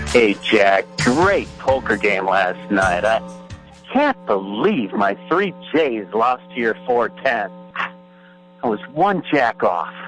Hey, Jack, great poker game last night. I can't believe my 3 J's lost to your 4-10. I was 1 jack off.